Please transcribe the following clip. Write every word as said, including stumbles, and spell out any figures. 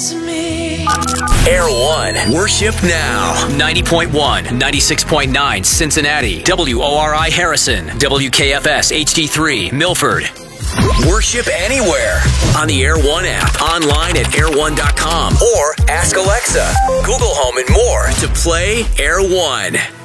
to me. Air One. Worship now. ninety point one, ninety-six point nine Cincinnati. W O R I Harrison. W K F S H D three Milford. Worship anywhere on the Air One app, online at air one dot com, or ask Alexa, Google Home, and more to play Air One.